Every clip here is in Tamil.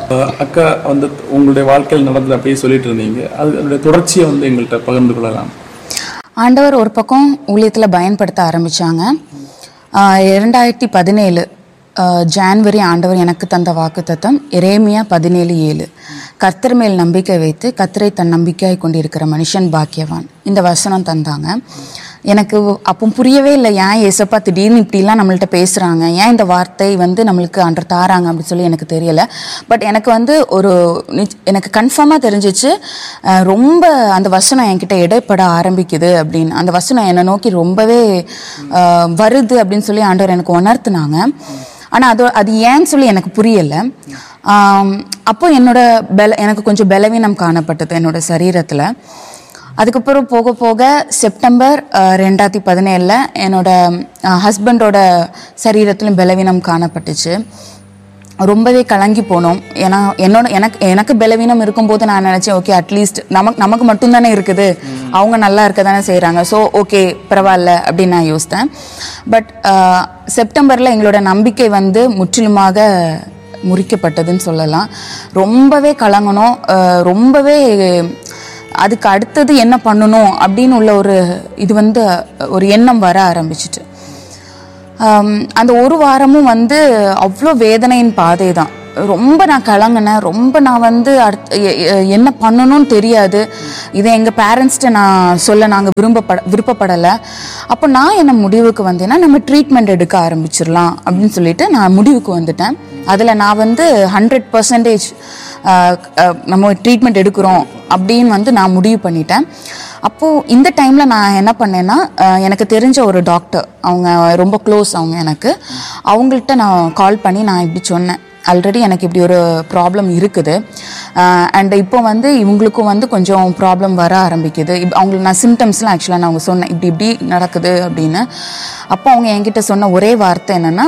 அக்கா வந்து உங்களுடைய வாழ்க்கையில் நடந்தது அப்படியே சொல்லிட்டு இருந்தீங்க, அதனுடைய தொடர்ச்சியை வந்து எங்கள்கிட்ட பகிர்ந்து கொள்ளலாம். ஆண்டவர் ஒரு பக்கம் ஊழியத்தில் பயன்படுத்த ஆரம்பித்தாங்க. 2017 ஜான்வரி ஆண்டவர் எனக்கு தந்த வாக்குத்தத்தம் எரேமியா 17:7, கர்த்தர் மேல் நம்பிக்கை வைத்து கர்த்தரை தன் நம்பிக்கையாய் கொண்டிருக்கிற மனுஷன் பாக்கியவான். இந்த வசனம் தந்தாங்க. எனக்கு அப்போ புரியவே இல்லை, ஏன் ஏசப்பா திடீர்னு இப்படிலாம் நம்மள்ட்ட பேசுகிறாங்க, ஏன் இந்த வார்த்தை வந்து நம்மளுக்கு ஆண்டவர் தாராங்க அப்படின்னு சொல்லி எனக்கு தெரியலை. பட் எனக்கு வந்து எனக்கு கன்ஃபார்மாக தெரிஞ்சிச்சு, ரொம்ப அந்த வசனம் என்கிட்ட இடைப்பட ஆரம்பிக்குது அப்படின்னு. அந்த வசனம் என்னை நோக்கி ரொம்பவே வருது அப்படின்னு சொல்லி ஆண்டவர் எனக்கு உணர்த்தினாங்க. ஆனால் அது ஏன்னு சொல்லி எனக்கு புரியலை. அப்போ எனக்கு கொஞ்சம் பலவீனம் காணப்பட்டது என்னோட சரீரத்தில். அதுக்கப்புறம் போக போக செப்டம்பர் 2017 என்னோட ஹஸ்பண்டோட சரீரத்திலும் பலவீனம் காணப்பட்டுச்சு. ரொம்பவே கலங்கி போனோம். ஏன்னா எனக்கு பலவீனம் இருக்கும்போது நான் நினச்சேன், ஓகே அட்லீஸ்ட் நமக்கு மட்டும்தானே இருக்குது, அவங்க நல்லா இருக்க தானே செய்கிறாங்க, ஸோ ஓகே பரவாயில்ல அப்படின்னு நான் யோசித்தேன். பட் செப்டம்பரில் எங்களோட நம்பிக்கை வந்து முற்றிலுமாக முறிக்கப்பட்டதுன்னு சொல்லலாம். ரொம்பவே கலங்கணும். ரொம்பவே அதுக்கு அடுத்தது என்ன பண்ணணும் அப்படின்னு உள்ள ஒரு எண்ணம் வர ஆரம்பிச்சிட்டு, அந்த ஒரு வாரமும் வந்து அவ்வளோ வேதனையின் பாதை தான். ரொம்ப நான் கலங்கினேன். ரொம்ப நான் வந்து என்ன பண்ணணும்னு தெரியாது. இதை எங்கள் பேரண்ட்ஸ்கிட்ட நான் சொல்ல நாங்கள் விருப்பப்படலை. அப்போ நான் என்ன முடிவுக்கு வந்தேன்னா, நம்ம ட்ரீட்மெண்ட் எடுக்க ஆரம்பிச்சிடலாம் அப்படின்னு சொல்லிட்டு நான் முடிவுக்கு வந்துட்டேன். அதில் நான் வந்து 100% நம்ம ட்ரீட்மெண்ட் எடுக்கிறோம் அப்படின்னு வந்து நான் முடிவு பண்ணிட்டேன். அப்போது இந்த டைமில் நான் என்ன பண்ணேன்னா, எனக்கு தெரிஞ்ச ஒரு டாக்டர், அவங்க ரொம்ப க்ளோஸ் அவங்கள்ட்ட நான் கால் பண்ணி நான் இப்படி சொன்னேன், ஆல்ரெடி எனக்கு இப்படி ஒரு ப்ராப்ளம் இருக்குது அண்ட் இப்போ வந்து இவங்களுக்கும் வந்து கொஞ்சம் ப்ராப்ளம் வர ஆரம்பிக்குது. அவங்களுக்கு நான் சிம்டம்ஸ்லாம் ஆக்சுவலாக நான் அவங்க சொன்னேன், இப்படி நடக்குது அப்படின்னு. அப்போ அவங்க என்கிட்ட சொன்ன ஒரே வார்த்தை என்னென்னா,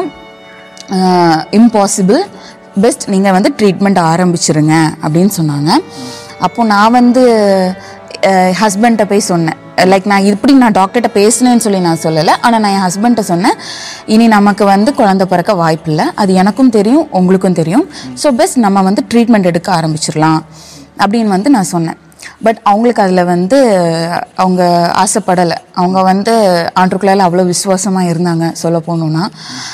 இம்பாசிபிள், பெஸ்ட் நீங்கள் வந்து ட்ரீட்மெண்ட் ஆரம்பிச்சிருங்க அப்படின்னு சொன்னாங்க. அப்போது நான் வந்து ஹஸ்பண்ட்டை போய் சொன்னேன், லைக் நான் டாக்டர்கிட்ட பேசினேன்னு சொல்லி நான் சொல்லலை, ஆனால் நான் என் ஹஸ்பண்ட்டை சொன்னேன், இனி நமக்கு வந்து குழந்தை பிறக்க வாய்ப்பில்லை, அது எனக்கும் தெரியும் உங்களுக்கும் தெரியும், ஸோ பெஸ்ட் நம்ம வந்து ட்ரீட்மெண்ட் எடுக்க ஆரம்பிச்சிடலாம் அப்படின்னு வந்து நான் சொன்னேன். பட் அவங்களுக்கு அதில் வந்து அவங்க ஆசைப்படலை. அவங்க வந்து ஆண்டவருக்குள்ளால அவ்வளோ விசுவாசமாக இருந்தாங்க. சொல்ல போகணுன்னா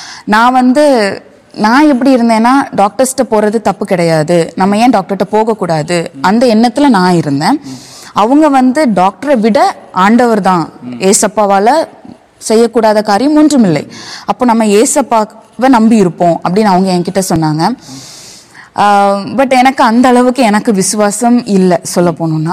நான் எப்படி இருந்தேன்னா, டாக்டர்ஸ்கிட்ட போகிறது தப்பு கிடையாது, நம்ம ஏன் டாக்டர்கிட்ட போகக்கூடாது அந்த எண்ணத்தில் நான் இருந்தேன். அவங்க வந்து டாக்டரை விட ஆண்டவர் தான், ஏசப்பாவால் செய்யக்கூடாத காரியம் ஒன்றுமில்லை, அப்போ நம்ம ஏசப்பாவை நம்பி இருப்போம் அப்படின்னு அவங்க என்கிட்ட சொன்னாங்க. பட் எனக்கு அந்த அளவுக்கு எனக்கு விசுவாசம் இல்லை. சொல்ல போகணுன்னா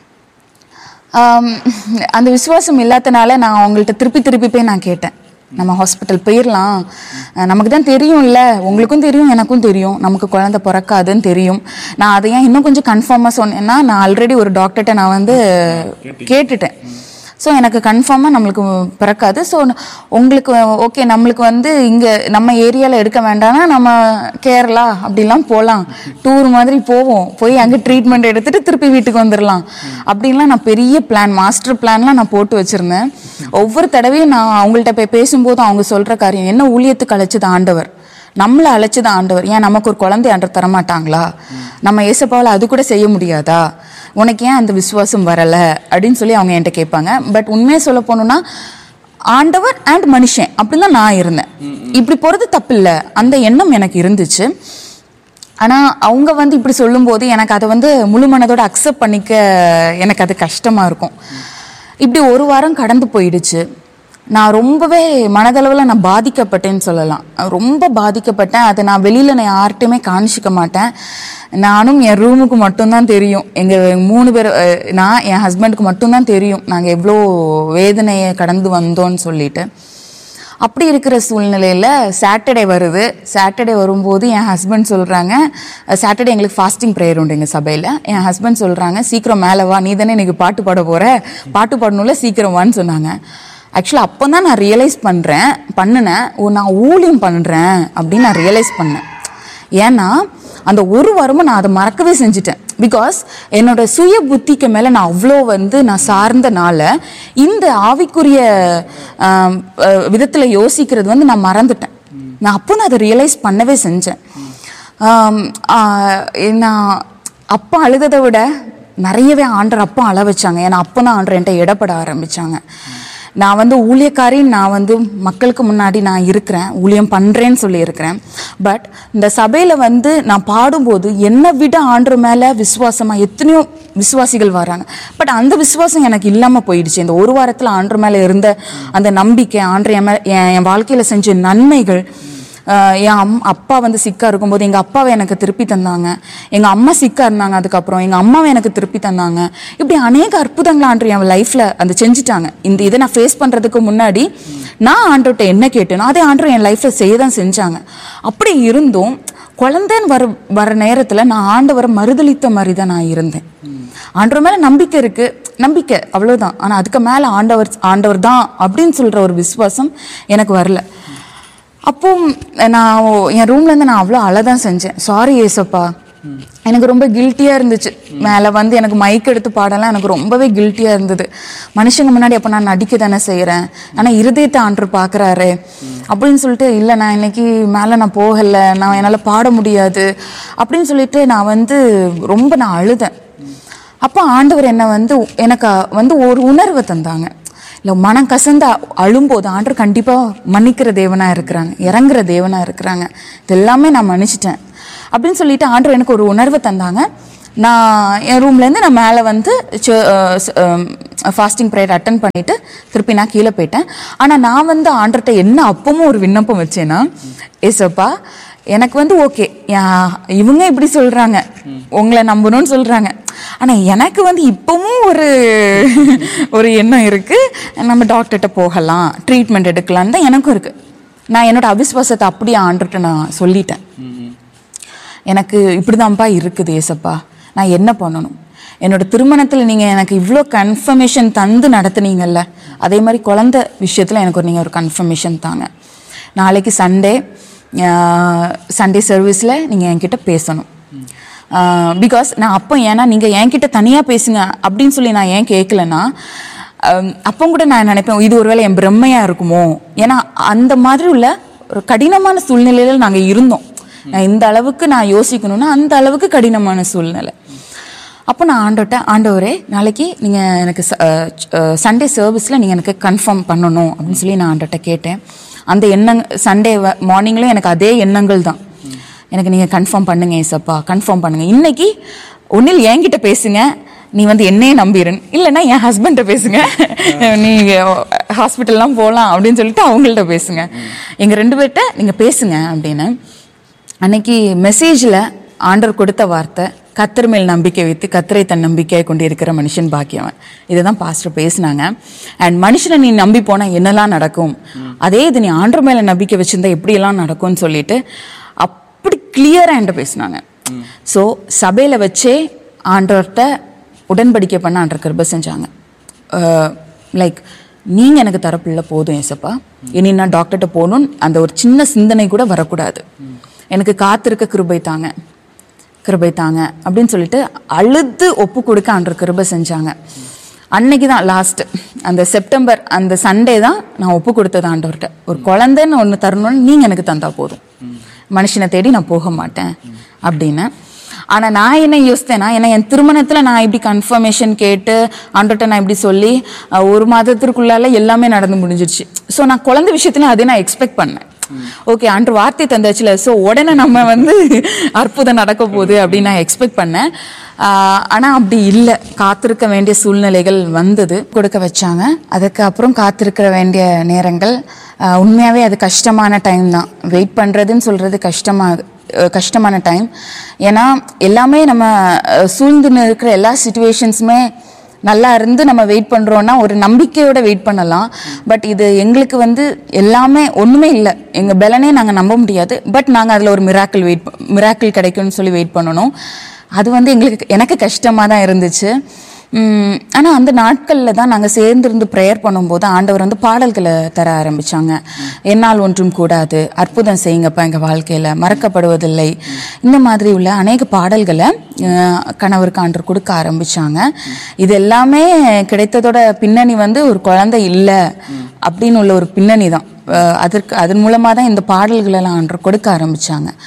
அந்த விசுவாசம் இல்லாதனால நான் அவங்கள்ட்ட திருப்பி போய் நான் கேட்டேன், நம்ம ஹாஸ்பிட்டல் போயிடலாம், நமக்கு தான் தெரியும்ல, உங்களுக்கும் தெரியும் எனக்கும் தெரியும் நமக்கு குழந்தை பிறக்காதுன்னு தெரியும். நான் அதை ஏன் இன்னும் கொஞ்சம் கன்ஃபார்மாக சொன்னேன்னா, நான் ஆல்ரெடி ஒரு டாக்டர்கிட்ட நான் வந்து கேட்டுட்டேன். ஸோ எனக்கு கன்ஃபார்மாக நம்மளுக்கு பிறக்காது, ஸோ உங்களுக்கு ஓகே, நம்மளுக்கு வந்து இங்கே நம்ம ஏரியாவில் எடுக்க வேண்டாம்னா நம்ம கேரளா அப்படிலாம் போகலாம், டூர் மாதிரி போய் அங்கே ட்ரீட்மெண்ட் எடுத்துகிட்டு திருப்பி வீட்டுக்கு வந்துடலாம் அப்படின்லாம் நான் பெரிய மாஸ்டர் பிளான்லாம் நான் போட்டு வச்சுருந்தேன். ஒவ்வொரு தடவையும் நான் அவங்கள்ட்ட போய் பேசும்போதும் அவங்க சொல்கிற காரியம் என்ன, ஊழியத்துக்கு அழைச்சது ஆண்டவர், நம்மளை அழைச்சது ஆண்டவர், ஏன் நமக்கு ஒரு குழந்தை ஆண்டவர் தரமாட்டாங்களா, நம்ம ஏசப்பாவில் அது கூட செய்ய முடியாதா, உனக்கு ஏன் அந்த விசுவாசம் வரலை அப்படின்னு சொல்லி அவங்க என்கிட்ட கேட்பாங்க. பட் உண்மையை சொல்ல போகணுன்னா, ஆண்டவர் அண்ட் மனுஷன் அப்படின்னு தான் நான் இருந்தேன். இப்படி போகிறது தப்பு இல்லை, அந்த எண்ணம் எனக்கு இருந்துச்சு. ஆனால் அவங்க வந்து இப்படி சொல்லும்போது எனக்கு அதை வந்து முழு மனதோடு அக்செப்ட் பண்ணிக்க எனக்கு அது கஷ்டமாக இருக்கும். இப்படி ஒரு வாரம் கடந்து போயிடுச்சு. நான் ரொம்பவே மனதளவில் நான் பாதிக்கப்பட்டேன்னு சொல்லலாம். ரொம்ப பாதிக்கப்பட்டேன். அதை நான் வெளியில் நான் யார்கிட்டையுமே காணிச்சிக்க மாட்டேன். நானும் என் ரூமுக்கு மட்டும்தான் தெரியும், எங்கள் 3 பேர், நான் என் ஹஸ்பண்டுக்கு மட்டும்தான் தெரியும் நாங்கள் எவ்வளோ வேதனையை கடந்து வந்தோன்னு சொல்லிட்டு. அப்படி இருக்கிற சூழ்நிலையில் சாட்டர்டே வருது. சாட்டர்டே வரும்போது என் ஹஸ்பண்ட் சொல்கிறாங்க, சாட்டர்டே எங்களுக்கு ஃபாஸ்டிங் ப்ரேயர் உண்டு எங்கள் சபையில். என் ஹஸ்பண்ட் சொல்கிறாங்க, சீக்கிரம் மேலே வா, நீ தானே எனக்கு பாட்டு பாட போகிற, பாட்டு பாடணும்ல சீக்கிரம் வான்னு சொன்னாங்க. ஆக்சுவலாக அப்போ தான் நான் ரியலைஸ் பண்ணினேன், நான் ஊழியம் பண்ணுறேன் அப்படின்னு நான் ரியலைஸ் பண்ணேன். ஏன்னா அந்த ஒரு வாரமும் நான் அதை மறக்கவே செஞ்சுட்டேன். பிகாஸ் என்னோட சுய புத்திக்கு மேலே நான் அவ்வளோ வந்து நான் சார்ந்தனால இந்த ஆவிக்குரிய விதத்தில் யோசிக்கிறது வந்து நான் மறந்துட்டேன். நான் அப்போ நான் அதை ரியலைஸ் பண்ணவே செஞ்சேன். நான் அப்பா அழுததை விட நிறையவே ஆண்டர் அப்பா அழ வச்சாங்க. ஏன்னா அப்போ தான் ஆண்டர் என்கிட்ட இடப்பட ஆரம்பித்தாங்க. நான் வந்து ஊழியக்காரி, நான் வந்து மக்களுக்கு முன்னாடி நான் இருக்கிறேன், ஊழியம் பண்ணுறேன்னு சொல்லியிருக்கிறேன். பட் இந்த சபையில் வந்து நான் பாடும்போது என்னை விட ஆண்டர் மேலே விசுவாசமாக எத்தனையோ விசுவாசிகள் வராங்க. பட் அந்த விசுவாசம் எனக்கு இல்லாமல் போயிடுச்சு. இந்த ஒரு வாரத்தில் ஆண்டர் மேலே இருந்த அந்த நம்பிக்கை, ஆண்டர் என் வாழ்க்கையில் செஞ்ச நன்மைகள், என் அப்பா வந்து சிக்காக இருக்கும்போது எங்கள் அப்பாவை எனக்கு திருப்பி தந்தாங்க, எங்கள் அம்மா சிக்காக இருந்தாங்க, அதுக்கப்புறம் எங்கள் அம்மாவை எனக்கு திருப்பி தந்தாங்க. இப்படி அநேக அற்புதங்களை ஆண்டர் என் லைஃப்பில் அந்த செஞ்சுட்டாங்க. இந்த இதை நான் ஃபேஸ் பண்ணுறதுக்கு முன்னாடி நான் ஆண்டர்கிட்ட என்ன கேட்டேனோ அதே ஆண்டர் என் லைஃப்பில் செய்ய தான் செஞ்சாங்க. அப்படி இருந்தும் குழந்தைன்னு வர நேரத்தில் நான் ஆண்டவரை மறுதளித்த மாதிரி தான் நான் இருந்தேன். ஆண்டவர் மேலே நம்பிக்கை இருக்குது, நம்பிக்கை அவ்வளோதான். ஆனால் அதுக்கு மேலே ஆண்டவர் தான் அப்படின்னு சொல்கிற ஒரு விசுவாசம் எனக்கு வரல. அப்போ நான் என் ரூம்லேருந்து நான் அவ்வளோ அழதான் செஞ்சேன். சாரி ஏசப்பா, எனக்கு ரொம்ப கில்ட்டியாக இருந்துச்சு. மேலே வந்து எனக்கு மைக் எடுத்து பாடலாம் எனக்கு ரொம்பவே கில்ட்டியாக இருந்தது. மனுஷங்க முன்னாடி அப்போ நான் நடிக்க தானே செய்கிறேன், ஆனால் இருதயத்தை ஆண்டவர் பார்க்குறாரு அப்படின்னு சொல்லிட்டு, இல்லை நான் இன்னைக்கு மேலே நான் போகலை, நான் என்னால் பாட முடியாது அப்படின்னு சொல்லிட்டு நான் வந்து ரொம்ப நான் அழுதேன். அப்போ ஆண்டவர் என்னை வந்து எனக்கு வந்து ஒரு உணர்வை தந்தாங்க. இல்லை, மனம் கசந்த அழும்போது ஆண்டவர் கண்டிப்பாக மன்னிக்கிற தேவனாக இருக்கிறாங்க, இறங்குற தேவனாக இருக்கிறாங்க. இது எல்லாமே நான் மன்னிச்சிட்டேன் அப்படின்னு சொல்லிட்டு ஆண்டவர் எனக்கு ஒரு உணர்வை தந்தாங்க. நான் என் ரூம்லேருந்து நான் மேலே வந்து ஃபாஸ்டிங் ப்ரேயர் அட்டன் பண்ணிவிட்டு திருப்பி நான் கீழே போயிட்டேன். ஆனால் நான் வந்து ஆண்டர்கிட்ட என்ன அப்பவும் ஒரு விண்ணப்பம் வச்சேன்னா, ஏசப்பா எனக்கு வந்து ஓகே, இவங்க இப்படி சொல்கிறாங்க, உங்களை நம்பணும்னு சொல்கிறாங்க, ஆனால் எனக்கு வந்து இப்போவும் ஒரு எண்ணம் இருக்குது, நம்ம டாக்டர்கிட்ட போகலாம், ட்ரீட்மெண்ட் எடுக்கலான்னு தான் எனக்கும் இருக்குது. நான் என்னோடய அவிஸ்வாசத்தை அப்படியே ஆண்டர்கிட்ட நான் சொல்லிட்டேன். எனக்கு இப்படி தான்ப்பா இருக்குது ஏசப்பா, நான் என்ன பண்ணணும்? என்னோட திருமணத்தில் நீங்கள் எனக்கு இவ்வளோ கன்ஃபர்மேஷன் தந்து நடத்துனீங்கல்ல, அதே மாதிரி குழந்தை விஷயத்தில் எனக்கு நீங்கள் ஒரு கன்ஃபர்மேஷன் தாங்க. நாளைக்கு சண்டே சர்வீஸில் நீங்கள் என்கிட்ட பேசணும். பிகாஸ் நான் அப்போ, ஏன்னா நீங்கள் என்கிட்ட தனியாக பேசுங்க அப்படின்னு சொல்லி நான் ஏன் கேட்கலன்னா, அப்போ கூட நான் நினைப்பேன் இது ஒருவேளை என் பிரம்மையாக இருக்குமோ. ஏன்னா அந்த மாதிரி உள்ள ஒரு கடினமான சூழ்நிலையில் நாங்கள் இருந்தோம். நான் இந்த அளவுக்கு நான் யோசிக்கணும்னா அந்த அளவுக்கு கடினமான சூழ்நிலை. அப்போ நான் ஆண்டவரே நாளைக்கு நீங்கள் எனக்கு சண்டே சர்வீஸில் நீங்கள் எனக்கு கன்ஃபார்ம் பண்ணணும் அப்படின்னு சொல்லி நான் ஆண்டவர்கிட்ட கேட்டேன். அந்த சண்டே மார்னிங்கில் எனக்கு அதே எண்ணங்கள் தான். எனக்கு நீங்கள் கன்ஃபார்ம் பண்ணுங்க ஏசப்பா, கன்ஃபார்ம் பண்ணுங்கள். இன்றைக்கி ஒன்றில் என்கிட்ட பேசுங்க, நீ வந்து என்னையே நம்பிடுறேன், இல்லைன்னா என் ஹஸ்பண்ட்டை பேசுங்க, நீங்கள் ஹாஸ்பிட்டல்லாம் போகலாம் அப்படின்னு சொல்லிட்டு அவங்கள்ட்ட பேசுங்க, எங்கள் 2 பேர்கிட்ட நீங்கள் பேசுங்க அப்படின்னு. அன்னைக்கு மெசேஜில் ஆண்டவர் கொடுத்த வார்த்தை, கர்த்தர் மேல் நம்பிக்கை வைத்து கர்த்தரை தன் நம்பிக்கையை கொண்டு இருக்கிற மனுஷன் பாக்கியவன். இதை தான் பாஸ்டர் பேசினாங்க. அண்ட் மனுஷனை நீ நம்பி போனால் என்னெல்லாம் நடக்கும், அதே இது நீ ஆண்டவர் மேலே நம்பிக்கை வச்சுருந்தா எப்படியெல்லாம் நடக்கும்னு சொல்லிட்டு அப்படி கிளியராக என்கிட்ட பேசினாங்க. ஸோ சபையில் வச்சே ஆண்டவர்கிட்ட உடன்படிக்கை பண்ண ஆண்டவர் கிருபை செஞ்சாங்க. லைக், நீங்கள் எனக்கு தரப்பில்லை போதும் ஏசப்பா, இனி நான் டாக்டர்கிட்ட போகணுன்னு அந்த ஒரு சின்ன சிந்தனை கூட வரக்கூடாது, எனக்கு காத்திருக்க கிருபை தாங்க அப்படின்னு சொல்லிட்டு அழுது ஒப்பு கொடுக்க ஆண்டவர் கிருபை செஞ்சாங்க. அன்னைக்கு தான் லாஸ்ட் அந்த செப்டம்பர் அந்த சண்டே தான் நான் ஒப்பு கொடுத்தது ஆண்டவர்கிட்ட. ஒரு குழந்தைன்னு ஒன்று தரணும்னு நீங்கள் எனக்கு தந்தா போதும், மனுஷனை தேடி நான் போக மாட்டேன் அப்படின்னு. ஆனால் நான் என்ன யோசித்தேன்னா, ஏன்னா என் திருமணத்தில் நான் இப்படி கன்ஃபர்மேஷன் கேட்டு ஆண்டவர்கிட்ட நான் இப்படி சொல்லி 1 மாதத்திற்குள்ளால எல்லாமே நடந்து முடிஞ்சிடுச்சு. ஸோ நான் குழந்தை விஷயத்துல அதே நான் எக்ஸ்பெக்ட் பண்ணேன். ஓகே, ஆண்டு வார்த்தை தந்தாச்சுல, ஸோ உடனே நம்ம வந்து அற்புதம் நடக்க போகுது அப்படின்னு நான் எக்ஸ்பெக்ட் பண்ணேன். ஆனால் அப்படி இல்லை, காத்திருக்க வேண்டிய சூழ்நிலைகள் வந்தது, கொடுக்க வச்சாங்க. அதுக்கப்புறம் காத்திருக்க வேண்டிய நேரங்கள் உண்மையாகவே அது கஷ்டமான டைம் தான். வெயிட் பண்ணுறதுன்னு சொல்கிறது கஷ்டமான டைம். ஏன்னா எல்லாமே நம்ம சூழ்ந்து இருக்கிற எல்லா சிச்சுவேஷன்ஸுமே நல்லா இருந்து நம்ம வெயிட் பண்ணுறோன்னா ஒரு நம்பிக்கையோடு வெயிட் பண்ணலாம். பட் இது எங்களுக்கு வந்து எல்லாமே ஒன்றுமே இல்லை, எங்கள் பலனே நாங்கள் நம்ப முடியாது. பட் நாங்கள் அதில் ஒரு மிராக்கிள் கிடைக்கும்னு சொல்லி வெயிட் பண்ணணும். அது வந்து எனக்கு கஷ்டமாக தான் இருந்துச்சு. ஆனால் அந்த நாட்களில் தான் நாங்கள் சேர்ந்துருந்து ப்ரேயர் பண்ணும்போது ஆண்டவர் வந்து பாடல்களை தர ஆரம்பித்தாங்க. என்னால் ஒன்றும் கூடாது, அற்புதம் செய்யுங்கப்பா எங்கள் வாழ்க்கையில், மறக்கப்படுவதில்லை, இந்த மாதிரி உள்ள அநேக பாடல்களை கணவருக்கு ஆண்டவர் கொடுக்க ஆரம்பித்தாங்க. இது எல்லாமே கிடைத்ததோட பின்னணி வந்து ஒரு குழந்தை இல்லை அப்படின்னு உள்ள ஒரு பின்னணி தான். அதன் மூலமாக தான் இந்த பாடல்களெல்லாம் ஆண்டவர் கொடுக்க ஆரம்பித்தாங்க.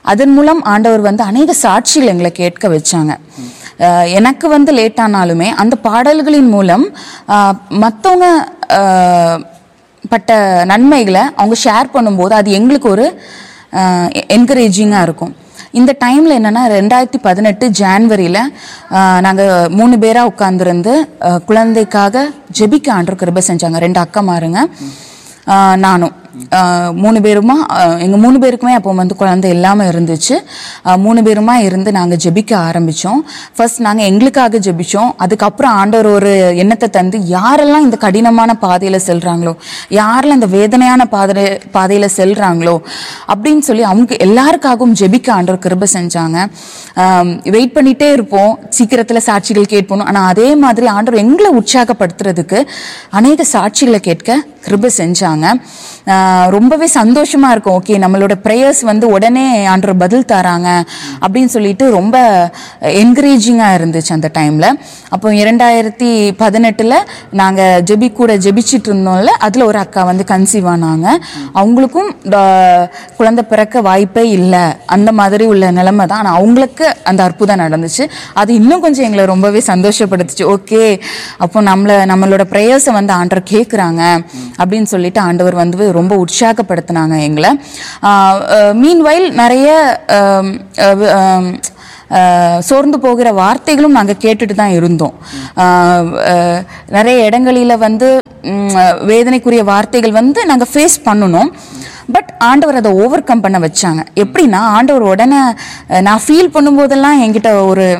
அதன் மூலம் ஆண்டவர் வந்து அநேக சாட்சிகள் எங்களை கேட்க வச்சாங்க. எனக்கு வந்து லேட் ஆனாலுமே அந்த பாடல்களின் மூலம் மற்றவங்க பட்ட நன்மைகளை அவங்க ஷேர் பண்ணும்போது அது எங்களுக்கு ஒரு என்கரேஜிங்காக இருக்கும். இந்த டைமில் என்னென்னா 2018 ஜான்வரியில் நாங்கள் 3 பேராக உட்காந்துருந்து குழந்தைக்காக ஜெபிக்க ஆண்டவர் கிருபை செஞ்சாங்க. 2 அக்காமாருங்க, நானும் 3 பேருமா, எங்கள் 3 பேருக்குமே அப்போ வந்து குழந்தை இல்லாமல் இருந்துச்சு. 3 பேருமா இருந்து நாங்கள் ஜெபிக்க ஆரம்பித்தோம். ஃபர்ஸ்ட் நாங்கள் எங்களுக்காக ஜெபித்தோம். அதுக்கப்புறம் ஆண்டவர் ஒரு எண்ணத்தை தந்து யாரெல்லாம் இந்த கடினமான பாதையில் செல்கிறாங்களோ, யாரெல்லாம் இந்த வேதனையான பாதையில் செல்கிறாங்களோ அப்படின்னு சொல்லி அவங்க எல்லாருக்காகவும் ஜெபிக்க ஆண்டவர் கிருபை செஞ்சாங்க. வெயிட் பண்ணிகிட்டே இருப்போம், சீக்கிரத்தில் சாட்சிகள் கேட்போம். ஆனால் அதே மாதிரி ஆண்டவர் எங்களை உற்சாகப்படுத்துறதுக்கு அநேக சாட்சிகளை கேட்க கிருபை செஞ்சாங்க. ரொம்பவே சந்தோஷமா இருக்கும். ஓகே, நம்மளோட ப்ரேயர்ஸ் வந்து உடனே ஆண்டவர் பதில் தராங்க அப்படின்னு சொல்லிட்டு ரொம்ப என்கரேஜிங்காக இருந்துச்சு அந்த டைமில். அப்போ 2018 நாங்கள் கூட ஜெபிச்சுட்டு இருந்தோம்ல, அதில் ஒரு அக்கா வந்து கன்சீவ் ஆனாங்க. அவங்களுக்கும் குழந்தை பிறக்க வாய்ப்பே இல்லை, அந்த மாதிரி உள்ள நிலைமை தான். ஆனால் அவங்களுக்கு அந்த அற்புதம் நடந்துச்சு. அது இன்னும் கொஞ்சம் எங்களை ரொம்பவே சந்தோஷப்படுத்துச்சு. ஓகே, அப்போ நம்மளோட ப்ரேயர்ஸை வந்து ஆண்டவர் கேட்குறாங்க அப்படின்னு சொல்லிட்டு ஆண்டவர் வந்து ரொம்ப உற்சாகப்படுத்தினாங்க எங்களை. மீன்வைல் நிறைய சோர்ந்து போகிற வார்த்தைகளும் நாங்கள் கேட்டுட்டு தான் இருந்தோம். நிறைய இடங்களில் வந்து வேதனைக்குரிய வார்த்தைகள் வந்து நாங்கள் ஃபேஸ் பண்ணணும். பட் ஆண்டவர் அதை ஓவர் கம் பண்ண வச்சாங்க. எப்படின்னா, ஆண்டவர் உடனே நான் ஃபீல் பண்ணும்போதெல்லாம் என்கிட்ட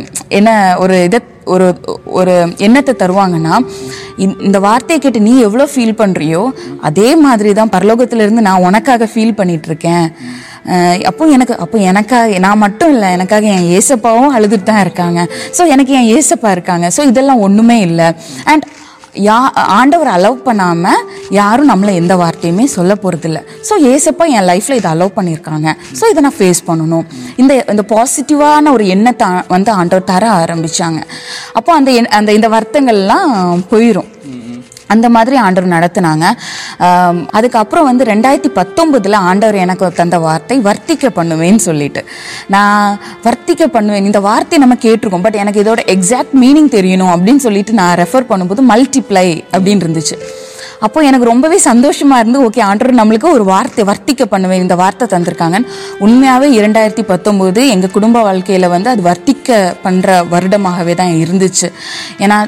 ஒரு எண்ணத்தை தருவாங்கன்னா, இந்த வார்த்தையை கேட்டு நீ எவ்வளோ ஃபீல் பண்ணுறியோ அதே மாதிரி தான் பரலோகத்திலிருந்து நான் உனக்காக ஃபீல் பண்ணிட்டு இருக்கேன். அப்போ எனக்காக நான் மட்டும் இல்லை, எனக்காக என் ஏசப்பாவும் அழுதுட்டு தான் இருக்காங்க. ஸோ எனக்கு என் ஏசப்பா இருக்காங்க. ஸோ இதெல்லாம் ஒன்றுமே இல்லை. அண்ட் ஆண்டவர் அலோவ் பண்ணாமல் யாரும் நம்மளை எந்த வார்த்தையுமே சொல்ல போகிறதில்ல. ஸோ ஏசப்பா என் லைஃப்பில் இதை அலோவ் பண்ணியிருக்காங்க. ஸோ இதை நான் ஃபேஸ் பண்ணணும். இந்த பாசிட்டிவான ஒரு எண்ணத்தை வந்து ஆண்டவர் தர ஆரம்பித்தாங்க. அப்போ இந்த வருத்தங்கள்லாம் போயிடும். அந்த மாதிரி ஆண்டவர் நடத்தினாங்க. அதுக்கப்புறம் வந்து 2019 ஆண்டவர் எனக்கு தந்த வார்த்தை வர்த்திக்க பண்ணுவேன்னு சொல்லிட்டு. நான் வர்த்திக்க பண்ணுவேன், இந்த வார்த்தை நம்ம கேட்டிருக்கோம், பட் எனக்கு இதோட எக்ஸாக்ட் மீனிங் தெரியணும் அப்படின்னு சொல்லிட்டு நான் ரெஃபர் பண்ணும்போது மல்டிப்ளை அப்படின்னு இருந்துச்சு. அப்போ எனக்கு ரொம்பவே சந்தோஷமா இருந்து, ஓகே, ஆண்டவர் நம்மளுக்கு ஒரு வார்த்தை வர்த்திக்க பண்ணுவேன் இந்த வார்த்தை தந்திருக்காங்கன்னு. உண்மையாகவே 2019 எங்கள் குடும்ப வாழ்க்கையில் வந்து அது வர்த்திக்க பண்ணுற வருடமாகவே தான் இருந்துச்சு. ஏன்னா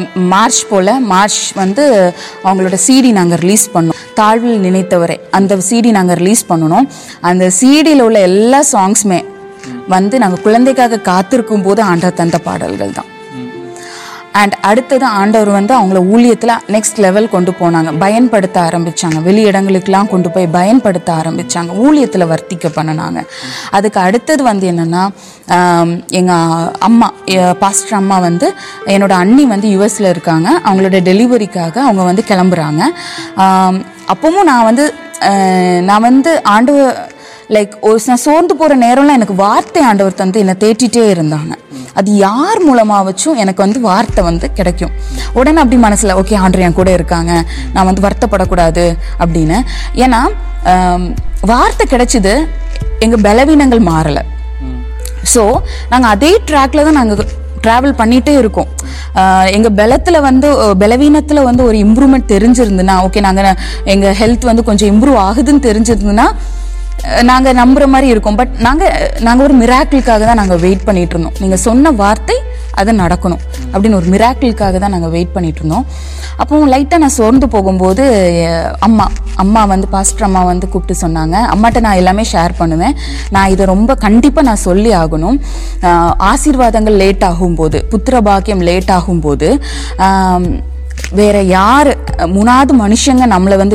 மார்ச் வந்து அவங்களோட CD நாங்கள் ரிலீஸ் பண்ணோம். தாழ்வில் நினைத்தவரை அந்த CD நாங்கள் ரிலீஸ் பண்ணணும். அந்த CDயில் உள்ள எல்லா சாங்ஸுமே வந்து நாங்கள் குழந்தைக்காக காத்திருக்கும் போது ஆண்டவர் தந்த பாடல்கள் தான். அண்ட் அடுத்தது ஆண்டவர் வந்து அவங்கள ஊழியத்தில் நெக்ஸ்ட் லெவல் கொண்டு போனாங்க, பயன்படுத்த ஆரம்பித்தாங்க. வெளி இடங்களுக்கெல்லாம் கொண்டு போய் பயன்படுத்த ஆரம்பித்தாங்க, ஊழியத்தில் வர்த்திக்க பண்ணினாங்க. அதுக்கு அடுத்தது வந்து என்னென்னா, எங்கள் அம்மா, பாஸ்டர் அம்மா வந்து என்னோட அண்ணி வந்து US இருக்காங்க. அவங்களோட டெலிவரிக்காக அவங்க வந்து கிளம்புறாங்க. அப்பவும் நான் வந்து ஆண்டவர் நான் சோர்ந்து போகிற நேரம்லாம் எனக்கு வார்த்தை ஆண்டவர் தந்து என்னை தேட்டிகிட்டே இருந்தாங்க. அது யார் மூலமாகச்சும் எனக்கு வந்து வார்த்தை வந்து கிடைக்கும். உடனே அப்படி மனசில், ஓகே, ஆண்டவர் என் கூட இருக்காங்க, நான் வந்து வருத்தப்படக்கூடாது அப்படின்னு. ஏன்னா வார்த்தை கிடைச்சிது, எங்கள் பலவீனங்கள் மாறலை. ஸோ நாங்கள் அதே ட்ராக்ல தான் நாங்கள் ட்ராவல் பண்ணிகிட்டே இருக்கோம். எங்கள் பலவீனத்தில் வந்து ஒரு இம்ப்ரூவ்மெண்ட் தெரிஞ்சிருந்துன்னா, ஓகே, எங்கள் ஹெல்த் வந்து கொஞ்சம் இம்ப்ரூவ் ஆகுதுன்னு தெரிஞ்சிருந்துன்னா நாங்கள் நம்புகிற மாதிரி இருக்கும். பட் நாங்கள் ஒரு மிராக்கிளுக்காக தான் நாங்கள் வெயிட் பண்ணிட்டு இருந்தோம். நீங்கள் சொன்ன வார்த்தை அது நடக்கணும் அப்படின்னு ஒரு மிராக்கிளுக்காக தான் நாங்கள் வெயிட் பண்ணிட்டு இருந்தோம். அப்போ லைட்டாக நான் சோர்ந்து போகும்போது அம்மா வந்து பாஸ்டர் அம்மா வந்து கூப்பிட்டு சொன்னாங்க, அம்மாட்ட நான் எல்லாமே ஷேர் பண்ணுவேன், நான் இதை ரொம்ப கண்டிப்பாக நான் சொல்லி ஆகணும். ஆசீர்வாதங்கள் லேட் ஆகும்போது, புத்திர பாக்கியம் லேட் ஆகும்போது வேற யார் 3வது மனுஷங்க நம்மளை வந்து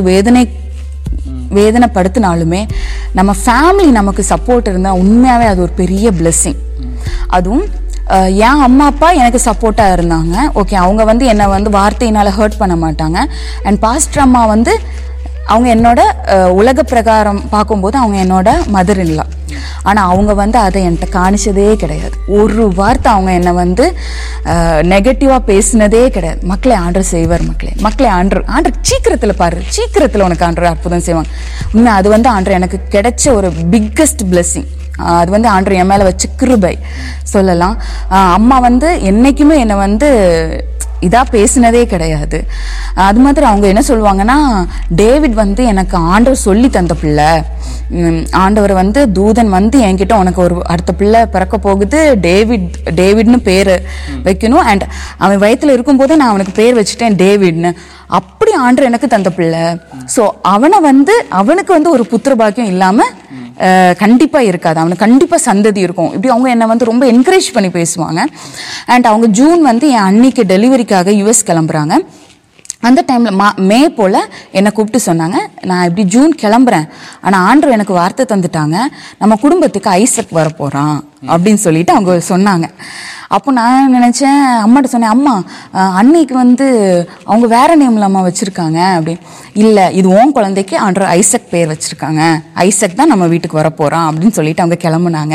வேதனைப்படுத்தினாலுமே நம்ம ஃபேமிலி நமக்கு சப்போர்ட் இருந்தால் உண்மையாகவே அது ஒரு பெரிய பிளெஸ்ஸிங். அதுவும் என் அம்மா அப்பா எனக்கு சப்போர்ட்டாக இருந்தாங்க. ஓகே, அவங்க வந்து என்னை வந்து வார்த்தையினால் ஹர்ட் பண்ண மாட்டாங்க. அண்ட் பாஸ்டர் அம்மா வந்து அவங்க என்னோட உலக பிரகாரம் பார்க்கும்போது அவங்க என்னோட மதர் இல்லா. ஆனால் அவங்க வந்து அதை என்கிட்ட காணிச்சதே கிடையாது. ஒரு வார்த்தை அவங்க என்னை வந்து நெகட்டிவாக பேசினதே கிடையாது. மக்களை ஆண்டவர் செய்வார், மக்களை ஆண்டவர் சீக்கிரத்தில் பாரு, சீக்கிரத்தில் உனக்கு ஆண்டவர் அற்புதம் செய்வாங்க. உண்மை அது வந்து ஆண்டவர் எனக்கு கிடைச்ச ஒரு பிக்கஸ்ட் பிளெஸ்ஸிங். அது வந்து ஆண்டவர் என் மேலே வச்சு கிருபை சொல்லலாம். அம்மா வந்து என்னைக்குமே என்னை வந்து இதா பேசினதே கிடையாது. அது மாதிரி அவங்க என்ன சொல்லுவாங்கன்னா, டேவிட் வந்து எனக்கு ஆண்டவர் சொல்லி தந்த பிள்ளை, ஆண்டவர் வந்து தூதன் வந்து என்கிட்ட உனக்கு ஒரு அடுத்த பிள்ளை பிறக்க போகுது, டேவிட்னு பேர் வைக்கணும், அண்ட் அவன் வயிற்றுல இருக்கும்போதே நான் அவனுக்கு பேர் வச்சுட்டேன் டேவிட்னு. அப்படி ஆண்டவர் எனக்கு தந்த பிள்ளை. ஸோ அவனுக்கு வந்து ஒரு புத்திர பாக்கியம் இல்லாமல் கண்டிப்பா இருக்காது, அவனுக்கு கண்டிப்பா சந்ததி இருக்கும். இப்படி அவங்க என்னை வந்து ரொம்ப என்கரேஜ் பண்ணி பேசுவாங்க. அண்ட் அவங்க ஜூன் வந்து என் அன்னைக்கு டெலிவரிக்காக யூஎஸ் கிளம்புறாங்க. அந்த டைமில் மே போல் என்னை கூப்பிட்டு சொன்னாங்க, நான் இப்படி ஜூன் கிளம்புறேன், ஆனால் ஆண்டவர் எனக்கு வார்த்தை தந்துட்டாங்க, நம்ம குடும்பத்துக்கு ஐசக் வரப்போகிறான் அப்படின்னு சொல்லிட்டு அவங்க சொன்னாங்க. அப்போ நான் நினச்சேன், அம்மாட்ட சொன்னேன், அம்மா அன்னைக்கு வந்து அவங்க வேற நேமில் அம்மா வச்சுருக்காங்க அப்படின்னு. இல்லை, இது உன் குழந்தைக்கு ஆண்டவர் ஐசக் பேர் வச்சுருக்காங்க, ஐசக் தான் நம்ம வீட்டுக்கு வரப்போகிறான் அப்படின்னு சொல்லிட்டு அவங்க கிளம்புனாங்க.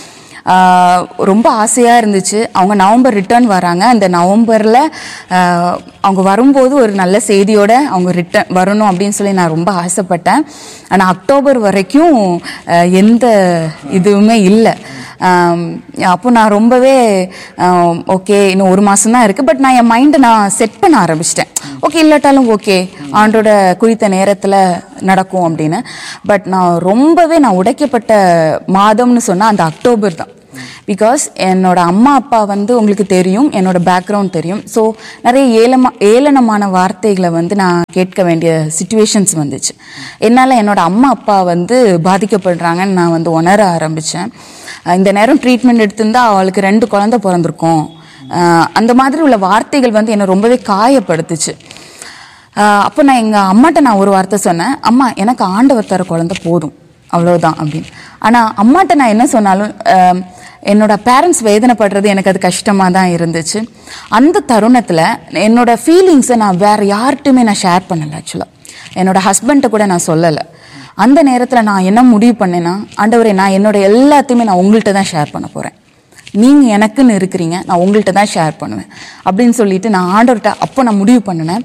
ரொம்ப ஆசையாக இருந்துச்சு. அவங்க நவம்பர் ரிட்டர்ன் வராங்க. அந்த நவம்பரில் அவங்க வரும்போது ஒரு நல்ல செய்தியோடு அவங்க ரிட்டர்ன் வரணும் அப்படின்னு சொல்லி நான் ரொம்ப ஆசைப்பட்டேன். ஆனால் அக்டோபர் வரைக்கும் எந்த இதுவுமே இல்லை. அப்போ நான் ரொம்பவே ஓகே, இன்னும் ஒரு மாதம் தான் இருக்குது, பட் நான் என் மைண்டை நான் செட் பண்ண ஆரம்பிச்சிட்டேன். ஓகே, இல்லாட்டாலும் ஓகே, ஆண்டோட குறித்த நேரத்தில் நடக்கும் அப்படின்னு. பட் நான் உடைக்கப்பட்ட மாதம்னு சொன்னால் அந்த அக்டோபர் தான். பிகாஸ் என்னோட அம்மா அப்பா வந்து உங்களுக்கு தெரியும், என்னோட பேக்ரவுண்ட் தெரியும். ஸோ நிறைய ஏளனமான வார்த்தைகளை வந்து நான் கேட்க வேண்டிய சுச்சுவேஷன்ஸ் வந்துச்சு. என்னால் என்னோட அம்மா அப்பா வந்து பாதிக்கப்படுறாங்கன்னு நான் வந்து உணர ஆரம்பித்தேன். இந்த நேரம் ட்ரீட்மெண்ட் எடுத்திருந்தா அவளுக்கு 2 குழந்தை பிறந்திருக்கும். அந்த மாதிரி உள்ள வார்த்தைகள் வந்து என்னை ரொம்பவே காயப்படுத்துச்சு. அப்போ நான் எங்கள் அம்மாட்ட ஒரு வார்த்தை சொன்னேன், அம்மா எனக்கு ஆண்டவர் தர குழந்தை போதும், அவ்வளோதான் அப்படின்னு. ஆனால் அம்மாட்ட நான் என்ன சொன்னாலும் என்னோட பேரண்ட்ஸ் வேதனைப்படுறது எனக்கு அது கஷ்டமாக தான் இருந்துச்சு. அந்த தருணத்தில் என்னோட ஃபீலிங்ஸை நான் வேறு யார்கிட்டையுமே நான் ஷேர் பண்ணலை. ஆக்சுவலாக என்னோட ஹஸ்பண்ட்டை கூட நான் சொல்லலை. அந்த நேரத்தில் நான் என்ன முடிவு பண்ணேன்னா, ஆண்டவரே நான் என்னோட எல்லாத்தையுமே நான் உங்கள்கிட்ட தான் ஷேர் பண்ண போகிறேன், நீங்கள் எனக்குன்னு இருக்கிறீங்க, நான் உங்கள்கிட்ட தான் ஷேர் பண்ணுவேன் அப்படின்னு சொல்லிட்டு நான் ஆண்டவர்கிட்ட அப்போ நான் முடிவு பண்ணினேன்.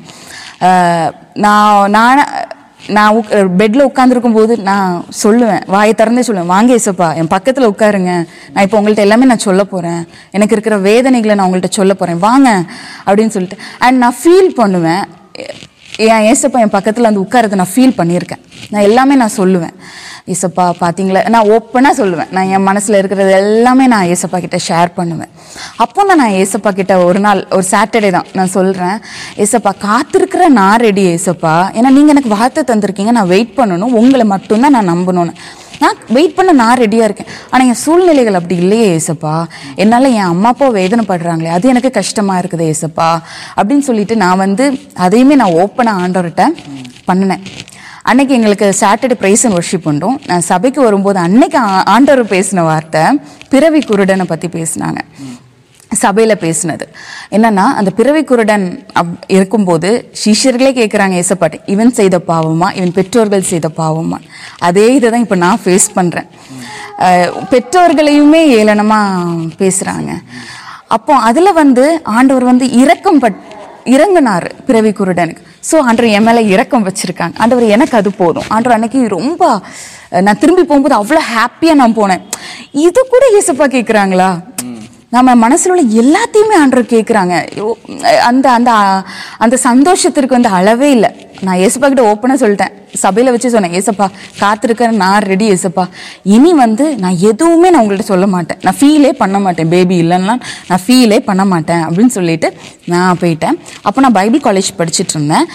நான் பெட்டில் உட்காந்துருக்கும் போது நான் சொல்லுவேன், வாயை திறந்தே சொல்லுவேன், வாங்க ஏசப்பா என் பக்கத்தில் உட்காருங்க, நான் இப்போ உங்கள்கிட்ட எல்லாமே நான் சொல்ல போகிறேன், எனக்கு இருக்கிற வேதனைகளை நான் உங்கள்கிட்ட சொல்ல போகிறேன், வாங்க அப்படின்னு சொல்லிட்டு. அண்ட் நான் ஃபீல் பண்ணுவேன், என் ஏசப்பா என் பக்கத்தில் வந்து உட்காரதை நான் ஃபீல் பண்ணியிருக்கேன். நான் எல்லாமே நான் சொல்லுவேன், ஏசப்பா பார்த்தீங்களா, நான் ஓப்பனாக சொல்லுவேன், நான் என் மனசில் இருக்கிறது எல்லாமே நான் ஏசப்பா கிட்ட ஷேர் பண்ணுவேன். அப்போ தான் நான் ஏசப்பா கிட்ட ஒரு நாள், ஒரு சாட்டர்டே தான் நான் சொல்கிறேன், ஏசப்பா காத்திருக்கிற நான் ரெடி ஏசப்பா, ஏன்னா நீங்கள் எனக்கு வார்த்தை தந்திருக்கீங்க, நான் வெயிட் பண்ணணும், உங்களை மட்டும்தான் நான் நம்பணும்னு. நான் வெயிட் பண்ண நான் ரெடியாக இருக்கேன். ஆனால் என் சூழ்நிலைகள் அப்படி இல்லையே ஏசப்பா, என்னால் என் அம்மா அப்பா வேதனைப்படுறாங்களே, அது எனக்கு கஷ்டமாக இருக்குது ஏசப்பா அப்படின்னு சொல்லிட்டு நான் வந்து அதையுமே நான் ஓப்பனாக ஆண்டவர்கிட்ட பண்ணினேன். அன்னைக்கு எங்களுக்கு சாட்டர்டே ப்ரைஸ் அண்ட் ஒர்ஷிப் உண்டும். நான் சபைக்கு வரும்போது அன்னைக்கு ஆண்டவர் பேசின வார்த்தை பிறவி குருடனை பற்றி பேசினாங்க. சபையில் பேசினது என்னன்னா, அந்த பிறவி குருடன் இருக்கும்போது சிஷ்யர்களே கேட்குறாங்க ஏசப்பாட்டு, இவன் செய்த பாவமா, இவன் பெற்றோர்கள் செய்த பாவமா. அதே இதை தான் இப்போ நான் ஃபேஸ் பண்ணுறேன். பெற்றோர்களையுமே ஏளனமாக பேசுகிறாங்க. அப்போ அதில் வந்து ஆண்டவர் வந்து இறங்கினார் பிறவி குருடனுக்கு. ஸோ ஆண்டவர் என் மேலே இரக்கம் வச்சுருக்காங்க. ஆண்டவர் எனக்கு அது போதும். ஆண்டவர் அன்னைக்கு ரொம்ப, நான் திரும்பி போகும்போது அவ்வளோ ஹாப்பியாக நான் போனேன். இது கூட ஏசப்பா கேட்குறாங்களா, நம்ம மனசில் உள்ள எல்லாத்தையுமே ஆண்டவர் கேட்குறாங்க. அந்த அந்த அந்த சந்தோஷத்திற்கு வந்து அளவே இல்லை. நான் ஏசப்பா கிட்ட ஓப்பனாக சொல்லிட்டேன், சபையில் வச்சு சொன்னேன், ஏசப்பா காத்திருக்கிற நான் ரெடி ஏசப்பா, இனி வந்து நான் எதுவுமே நான் உங்கள்கிட்ட சொல்ல மாட்டேன், நான் ஃபீலே பண்ண மாட்டேன், பேபி இல்லைன்னா நான் ஃபீலே பண்ண மாட்டேன் அப்படின்னு சொல்லிட்டு நான் போயிட்டேன். அப்போ நான் பைபிள் காலேஜ் படிச்சுட்டு இருந்தேன்.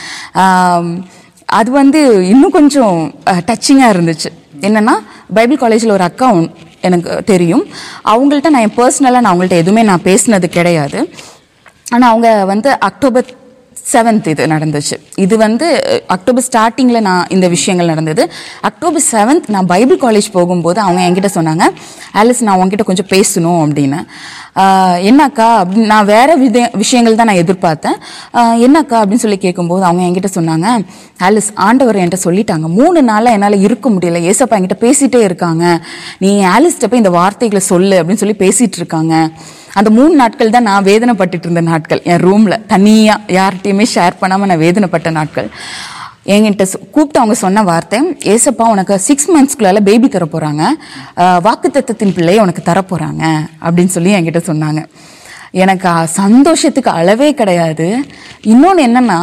அது வந்து இன்னும் கொஞ்சம் டச்சிங்காக இருந்துச்சு. என்னென்னா, பைபிள் காலேஜில் ஒரு அக்கா எனக்கு தெரியும். அவங்கள்ட்ட நான் பர்சனலாக நான் அவங்கள்ட்ட எதுவுமே நான் பேசினது கிடையாது. ஆனால் அவங்க வந்து October 7th இது நடந்துச்சு. இது வந்து அக்டோபர் ஸ்டார்டிங்கில் நான் இந்த விஷயங்கள் நடந்தது. October 7th நான் பைபிள் காலேஜ் போகும்போது அவங்க என்கிட்ட சொன்னாங்க, ஆலிஸ் நான் உங்ககிட்ட கொஞ்சம் பேசணும் அப்படின்னு. என்னக்கா அப்படின்னு நான் வேறு விஷயங்கள் தான் நான் எதிர்பார்த்தேன். என்னக்கா அப்படின்னு சொல்லி கேட்கும்போது அவங்க என்கிட்ட சொன்னாங்க, ஆலிஸ் ஆண்டவர் என்கிட்ட சொல்லிட்டாங்க, 3 நாளாக என்னால் இருக்க முடியல, ஏசப்பா என்கிட்ட பேசிகிட்டே இருக்காங்க, நீ ஆலிஸ்கிட்ட போய் இந்த வார்த்தைகளை சொல்லு அப்படின்னு சொல்லி பேசிகிட்டு இருக்காங்க. அந்த 3 நாட்கள் தான் நான் வேதனைப்பட்டுட்டு இருந்த நாட்கள். என் ரூமில் தனியாக யார்கிட்டையுமே ஷேர் பண்ணாமல் நான் வேதனைப்பட்ட நாட்கள். என்கிட்ட கூப்பிட்டு அவங்க சொன்ன வார்த்தை, ஏசப்பா உனக்கு 6 monthsக்குள்ளால பேபி தர போகிறாங்க, வாக்குத்தத்தத்தின் பிள்ளையை உனக்கு தரப்போகிறாங்க அப்படின்னு சொல்லி என்கிட்ட சொன்னாங்க. எனக்கு சந்தோஷத்துக்கு அளவே கிடையாது. இன்னொன்று என்னன்னா,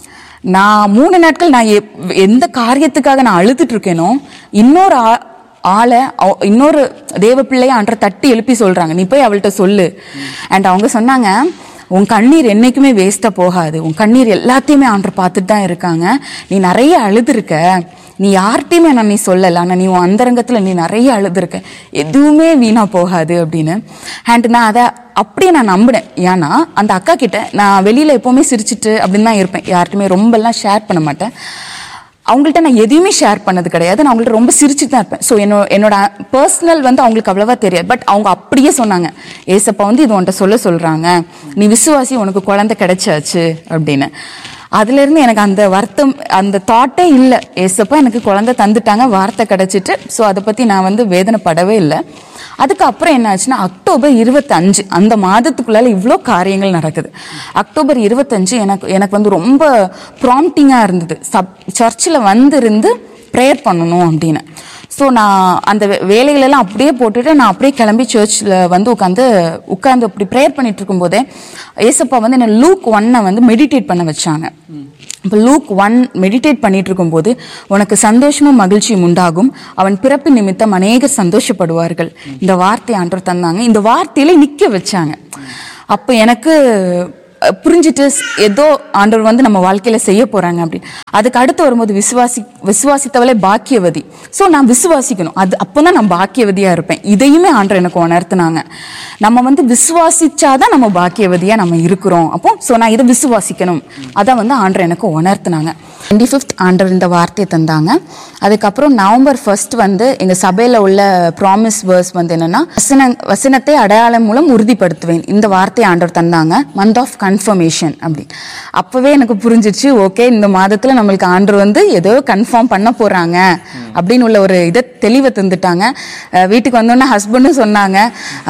நான் 3 நாட்கள் நான் எந்த காரியத்துக்காக நான் அழுதுட்டு இருக்கேனோ, இன்னொரு ஆளை இன்னொரு தேவ பிள்ளையை ஆண்டவர் தட்டி எழுப்பி சொல்கிறாங்க, நீ போய் அவள்கிட்ட சொல்லு. அண்ட் அவங்க சொன்னாங்க, உன் கண்ணீர் என்னைக்குமே வேஸ்ட்டாக போகாது, உன் கண்ணீர் எல்லாத்தையுமே ஆண்டவர் பார்த்துட்டு தான் இருக்காங்க, நீ நிறைய அழுதுருக்க, நீ யார்கிட்டையுமே நான் நீ சொல்லலை, ஆனால் நீ உன் அந்தரங்கத்தில் நீ நிறைய அழுதுருக்க, எதுவுமே வீணாக போகாது அப்படின்னு. அண்ட் நான் அதை அப்படியே நான் நம்பினேன். ஏன்னா அந்த அக்கா கிட்ட நான் வெளியில் எப்போவுமே சிரிச்சிட்டு அப்படின்னு தான் இருப்பேன், யார்கிட்டையுமே ரொம்பலாம் ஷேர் பண்ண மாட்டேன். அவங்கள்ட்ட நான் எதையுமே ஷேர் பண்ணது கிடையாது, நான் அவங்கள்ட்ட ரொம்ப சிரிச்சுட்டு தான் இருப்பேன். ஸோ என்னோட பர்சனல் வந்து அவங்களுக்கு அவ்வளோவா தெரியாது. பட் அவங்க அப்படியே சொன்னாங்க, ஏசப்பா வந்து இது உன்கிட்ட சொல்கிறாங்க, நீ விசுவாசி, உனக்கு குழந்தை கிடைச்சாச்சு அப்படின்னு. அதுலேருந்து எனக்கு அந்த வருத்தம், அந்த தாட்டே இல்லை. ஏசப்பா எனக்கு குழந்தை தந்துட்டாங்க, வார்த்தை கிடைச்சிட்டு. ஸோ அதை பற்றி நான் வந்து வேதனைப்படவே இல்லை. அதுக்கப்புறம் என்ன ஆச்சுன்னா, அக்டோபர் 25 அந்த மாதத்துக்குள்ளால இவ்வளோ காரியங்கள் நடக்குது. அக்டோபர் 25 எனக்கு வந்து ரொம்ப ப்ராம்ப்டிங்காக இருந்தது. சர்ச்சில் இருந்து ப்ரேயர் பண்ணணும் அப்படின்னு. ஸோ நான் அந்த வேலைகளெல்லாம் அப்படியே போட்டுட்டு நான் அப்படியே கிளம்பி சர்ச்சில் வந்து உட்காந்து அப்படி ப்ரேயர் பண்ணிட்டு இருக்கும்போதே ஏசப்பா வந்து என்ன லூக் 1 வந்து மெடிடேட் பண்ண வச்சாங்க. இப்போ லூக் 1 மெடிடேட் பண்ணிட்டு இருக்கும்போது, உனக்கு சந்தோஷமும் மகிழ்ச்சியும் உண்டாகும், அவன் பிறப்பு நிமித்தம் அநேகர் சந்தோஷப்படுவார்கள், இந்த வார்த்தையை ஆண்டவர் தந்தாங்க. இந்த வார்த்தையில நிற்க வச்சாங்க. அப்போ எனக்கு புரிஞ்சிட்டு ஏதோ ஆண்டவர் வந்து நம்ம வாழ்க்கையில செய்ய போறாங்க அப்படி. அதுக்கு அடுத்து வரும்போது விசுவாசித்தவளே பாக்கியவதி. ஸோ நான் விசுவாசிக்கணும், அது அப்போதான் நான் பாக்கியவதியா இருப்பேன். இதையுமே ஆண்டவர் எனக்கு உணர்த்தினாங்க. நம்ம வந்து விசுவாசிச்சாதான் நம்ம பாக்கியவதியா நம்ம இருக்கிறோம். அப்போ ஸோ நான் இதை விசுவாசிக்கணும், அதான் வந்து ஆண்டவர் எனக்கு உணர்த்தினாங்க. 25th ஆண்டவர் இந்த வார்த்தையை தந்தாங்க. அதுக்கப்புறம் நவம்பர் 1 வந்து எங்க சபையில உள்ள ப்ராமிஸ் வேர்ஸ் வந்து என்னன்னா, வசனத்தை அடையாளம் மூலம் உறுதிப்படுத்துவேன், இந்த வார்த்தையை ஆண்டவர் தந்தாங்க. மந்த் ஆஃப் கன்ஃபர்மேஷன் அப்படி. அப்பவே எனக்கு புரிஞ்சிச்சு, ஓகே இந்த மாதத்துல நம்மளுக்கு ஆண்டவர் வந்து ஏதோ கன்ஃபார்ம் பண்ண போறாங்க அப்படின்னு உள்ள ஒரு இதை தெளிவை தந்துட்டாங்க. வீட்டுக்கு வந்தோன்னே ஹஸ்பண்டும் சொன்னாங்க,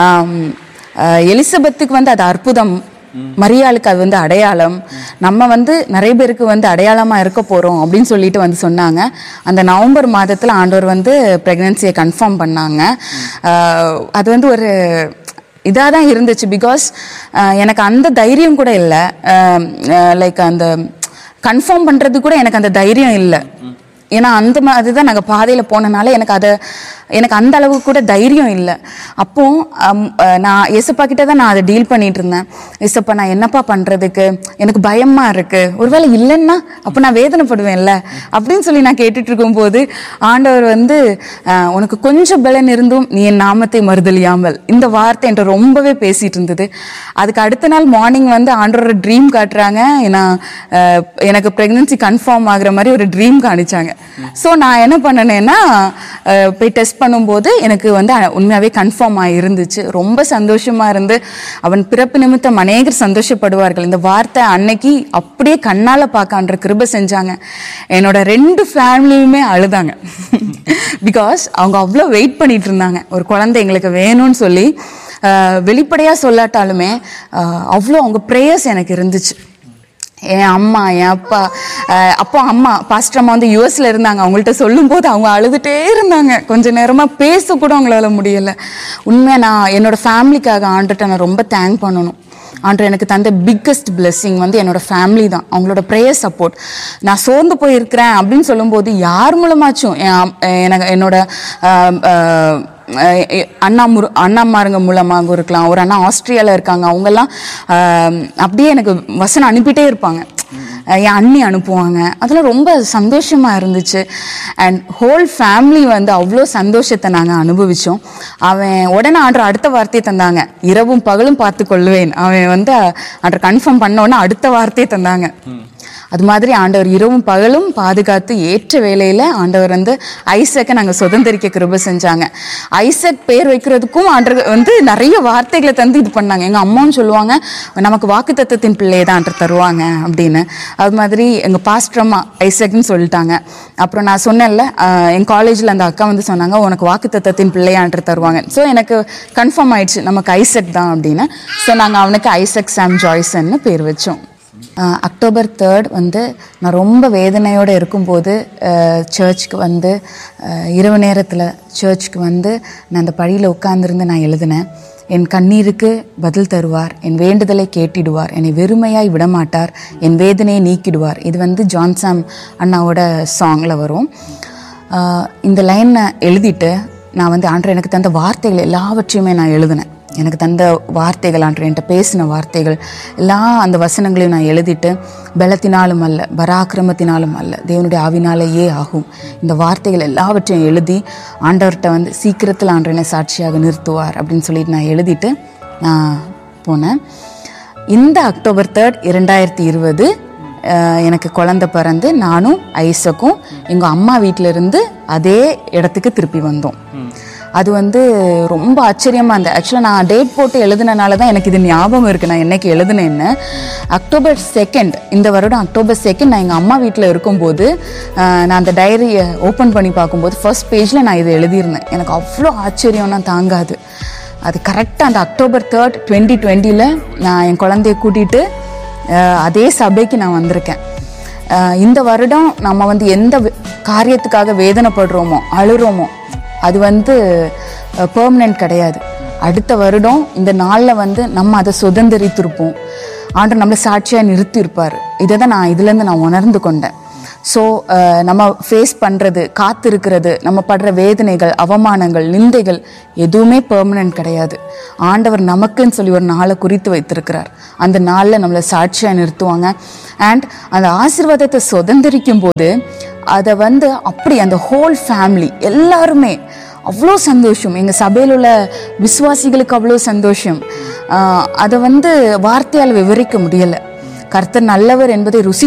எலிசபெத்துக்கு வந்து அது அற்புதம், மரியாளுக்கு அது வந்து அடையாளம், நம்ம வந்து நிறைய பேருக்கு வந்து அடையாளமா இருக்க போறோம் அப்படின்னு சொல்லிட்டு வந்து சொன்னாங்க. அந்த நவம்பர் மாதத்துல ஆண்டவர் வந்து பிரெக்னன்சியை கன்ஃபார்ம் பண்ணாங்க. அது வந்து ஒரு இதாக தான் இருந்துச்சு. பிகாஸ் எனக்கு அந்த தைரியம் கூட இல்லை, லைக் அந்த கன்ஃபார்ம் பண்ணுறது கூட எனக்கு அந்த தைரியம் இல்லை. ஏன்னா அந்த மாதிரி தான் நாங்கள் பாதையில் போனனால எனக்கு அந்த அளவுக்கு கூட தைரியம் இல்லை. அப்போ நான் ஏசப்பா கிட்ட தான் நான் அதை டீல் பண்ணிட்டு இருந்தேன். ஏசப்பா நான் என்னப்பா பண்ணுறதுக்கு, எனக்கு பயமா இருக்கு, ஒருவேளை இல்லைன்னா அப்போ நான் வேதனைப்படுவேன்ல அப்படின்னு சொல்லி நான் கேட்டுட்டு இருக்கும்போது ஆண்டவர் வந்து உனக்கு கொஞ்சம் பலன் இருந்தும் நீ என் நாமத்தை மறுதலியாமல், இந்த வார்த்தை என்கிட்ட ரொம்பவே பேசிட்டு இருந்தது. அதுக்கு அடுத்த நாள் மார்னிங் வந்து ஆண்டவரோட ட்ரீம் காட்டுறாங்க. எனக்கு பிரெக்னன்சி கன்ஃபார்ம் ஆகுற மாதிரி ஒரு ட்ரீம் காணிச்சாங்க. ஸோ நான் என்ன பண்ணனேன்னா, போய் டெஸ்ட் பண்ணும்போது எனக்கு வந்து உண்மையாவே கன்ஃபார்ம் ஆகிருந்துச்சு. ரொம்ப சந்தோஷமா இருந்து, அவன் பிறப்பு நிமித்தம் அநேகர் சந்தோஷப்படுவார்கள், இந்த வார்த்தை அன்னைக்கு அப்படியே கண்ணால பார்க்கான்ற கிருபை செஞ்சாங்க. என்னோட 2 ஃபேமிலியுமே அழுதாங்க. பிகாஸ் அவங்க அவ்வளோ வெயிட் பண்ணிட்டு இருந்தாங்க, ஒரு குழந்தை எங்களுக்கு வேணும்னு சொல்லி. வெளிப்படையா சொல்லாட்டாலுமே அவ்வளோ அவங்க ப்ரேயர்ஸ் எனக்கு இருந்துச்சு. என் அம்மா, என் அப்பா, அப்போ அம்மா பாஸ்டர் அம்மா வந்து யூஎஸ்ல இருந்தாங்க. அவங்கள்ட்ட சொல்லும் போது அவங்க அழுதுட்டே இருந்தாங்க. கொஞ்ச நேரமா பேச கூட அவங்களால முடியல. உண்மையா நான் என்னோட ஃபேமிலிக்காக ஆண்டர்ட்ட நான் ரொம்ப தேங்க் பண்ணணும். ஆண்டவர் எனக்கு தந்த பிக்கஸ்ட் பிளெஸ்ஸிங் வந்து என்னோட ஃபேமிலி தான், அவங்களோட ப்ரேயர் சப்போர்ட். நான் சோர்ந்து போயிருக்கிறேன் அப்படின்னு சொல்லும்போது யார் மூலமாச்சும் என்னோட அண்ணாமாருங்க மூலமாக இருக்கலாம், ஒரு அண்ணா ஆஸ்திரேலியாவில் இருக்காங்க, அவங்கெல்லாம் அப்படியே எனக்கு வசனம் அனுப்பிட்டே இருப்பாங்க, என் அண்ணி அனுப்புவாங்க. அதெல்லாம் ரொம்ப சந்தோஷமா இருந்துச்சு. அண்ட் ஹோல் ஃபேமிலி வந்து அவ்வளோ சந்தோஷத்தை நாங்கள் அனுபவித்தோம். அவன் உடனே அடுத்த வார்த்தையை தந்தாங்க, இரவும் பகலும் பார்த்து கொள்வேன். அவன் வந்து கன்ஃபார்ம் பண்ண உடனே அடுத்த வார்த்தையை தந்தாங்க. அது மாதிரி ஆண்டவர் இரவும் பகலும் பாதுகாத்து ஏற்ற வேலையில ஆண்டவர் வந்து ஐசக்கை நாங்கள் சுதந்திரிக்க கிருபை செஞ்சாங்க. ஐசக் பேர் வைக்கிறதுக்கும் ஆண்டவர் வந்து நிறைய வார்த்தைகளை தந்து இது பண்ணாங்க. எங்க அம்மாவும் சொல்லுவாங்க, நமக்கு வாக்குத்தத்தத்தின் பிள்ளையை தான் ஆண்டவர் தருவாங்க அப்படின்னு. அது மாதிரி எங்க பாஸ்டர் அம்மா ஐசக்னு சொல்லிட்டாங்க. அப்புறம் நான் சொன்னேன்ல, என் காலேஜில் அந்த அக்கா வந்து சொன்னாங்க, உனக்கு வாக்குத்தத்தத்தின் பிள்ளையை ஆண்டவர் தருவாங்க. ஸோ எனக்கு கன்ஃபார்ம் ஆயிடுச்சு நமக்கு ஐசக் தான் அப்படின்னு. ஸோ நாங்கள் அவனுக்கு ஐசக் சாம் ஜாய்சன்னு பேர் வச்சோம். அக்டோபர் 3 வந்து நான் ரொம்ப வேதனையோடு இருக்கும்போது சர்ச்சுக்கு வந்து இரவு நேரத்தில் சர்ச்சுக்கு வந்து நான் அந்த படியில் உட்கார்ந்துருந்து நான் எழுதினேன். என் கண்ணீருக்கு பதில் தருவார், என் வேண்டுதலை கேட்டிடுவார், என்னை வெறுமையாய் விடமாட்டார், என் வேதனையை நீக்கிடுவார். இது வந்து ஜான்சாம் அண்ணாவோட சாங்கில் வரும். இந்த லைன் எழுதிட்டு நான் வந்து ஆண்டவர் எனக்கு தந்த வார்த்தைகள் எல்லாவற்றையுமே நான் எழுதினேன். எனக்கு தந்த வார்த்தைகள், ஆண்டவர் என்கிட்ட பேசின வார்த்தைகள் எல்லா அந்த வசனங்களையும் நான் எழுதிட்டு, பலத்தினாலும் அல்ல பராக்கிரமத்தினாலும் அல்ல தேவனுடைய ஆவினாலேயே ஆகும், இந்த வார்த்தைகள் எல்லாவற்றையும் எழுதி ஆண்டவர்கிட்ட வந்து சீக்கிரத்தில் ஆண்டவர் என்னை சாட்சியாக நிறுத்துவார் அப்படின்னு சொல்லிட்டு நான் எழுதிட்டு நான் போனேன். இந்த அக்டோபர் 3, 2020 எனக்கு குழந்தை பிறந்து நானும் ஐசக்கும் எங்கள் அம்மா வீட்டிலேருந்து அதே இடத்துக்கு திருப்பி வந்தோம். அது வந்து ரொம்ப ஆச்சரியமாக இருந்தது. ஆக்சுவலாக நான் டேட் போட்டு எழுதுனனால தான் எனக்கு இது ஞாபகம் இருக்குது நான் என்னைக்கு எழுதுனேன்னு. அக்டோபர் 2 இந்த வருடம் அக்டோபர் 2 நான் எங்கள் அம்மா வீட்டில் இருக்கும்போது நான் அந்த டைரியை ஓப்பன் பண்ணி பார்க்கும்போது ஃபர்ஸ்ட் பேஜில் நான் இதை எழுதியிருந்தேன். எனக்கு அவ்வளோ ஆச்சரியம்னா தாங்காது. அது கரெக்டாக அந்த அக்டோபர் 3, 2020 நான் என் குழந்தைய கூட்டிகிட்டு அதே சபைக்கு நான் வந்திருக்கேன். இந்த வருடம் நம்ம வந்து எந்த காரியத்துக்காக வேதனைப்படுறோமோ அழுறோமோ அது வந்து பெர்மனன்ட் கிடையாது. அடுத்த வருடம் இந்த நாளில் வந்து நம்ம அதை சுதந்திரித்திருப்போம். ஆண்டவர் நம்மளை சாட்சியாக நிறுத்தியிருப்பார். இதை தான் நான் இதுலேருந்து நான் உணர்ந்து கொண்டேன். ஸோ நம்ம ஃபேஸ் பண்ணுறது, காத்திருக்கிறது, நம்ம படுற வேதனைகள், அவமானங்கள், நிந்தைகள் எதுவுமே பெர்மனன்ட் கிடையாது. ஆண்டவர் நமக்குன்னு சொல்லி ஒரு நாளை குறித்து வைத்திருக்கிறார். அந்த நாளில் நம்மளை சாட்சியாக நிறுத்துவாங்க. அண்ட் அந்த ஆசீர்வாதத்தை சுதந்திரிக்கும் போது அதை வந்து அப்படி அந்த ஹோல் ஃபேமிலி எல்லாருமே அவ்வளோ சந்தோஷம். எங்கள் சபையில் உள்ள விசுவாசிகளுக்கு அவ்வளோ சந்தோஷம். அதை வந்து வார்த்தையால் விவரிக்க முடியலை. கர்த்தர் நல்லவர் என்பதை ருசி